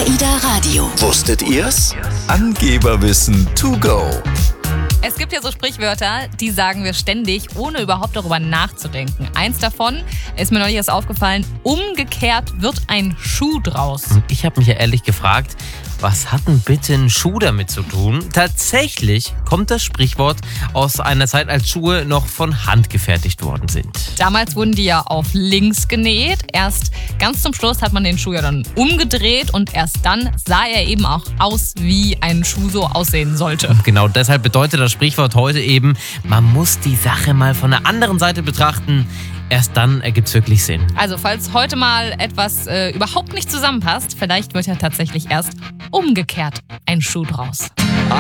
AIDA Radio. Wusstet ihr's? Angeberwissen to go. Es gibt ja so Sprichwörter, die sagen wir ständig, ohne überhaupt darüber nachzudenken. Eins davon ist mir neulich erst aufgefallen: umgekehrt wird ein Schuh draus. Ich habe mich ja ehrlich gefragt, was hat denn bitte ein Schuh damit zu tun? Tatsächlich kommt das Sprichwort aus einer Zeit, als Schuhe noch von Hand gefertigt worden sind. Damals wurden die ja auf links genäht. Erst ganz zum Schluss hat man den Schuh ja dann umgedreht und erst dann sah er eben auch aus, wie ein Schuh so aussehen sollte. Genau deshalb bedeutet das Sprichwort heute eben, man muss die Sache mal von der anderen Seite betrachten. Erst dann ergibt es wirklich Sinn. Also falls heute mal etwas überhaupt nicht zusammenpasst, vielleicht wird ja tatsächlich erst umgekehrt ein Schuh draus.